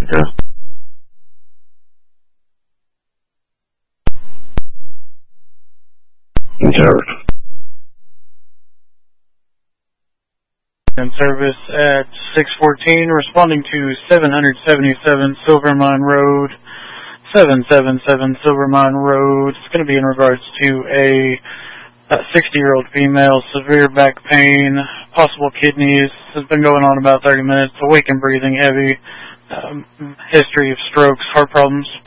Okay. Okay. In service at 614, responding to 777 Silver Mine Road, 777 Silver Mine Road. It's going to be in regards to a 60-year-old female, severe back pain, possible kidneys. Has been going on about 30 minutes. Awake and breathing heavy. History of strokes, heart problems.